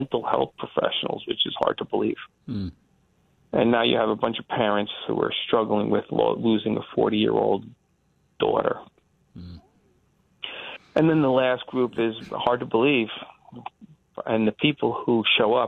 mental health professionals, which is hard to believe. Mm. And now you have a bunch of parents who are struggling with losing a 40-year-old daughter. Mm. And then the last group is hard to believe. And the people who show up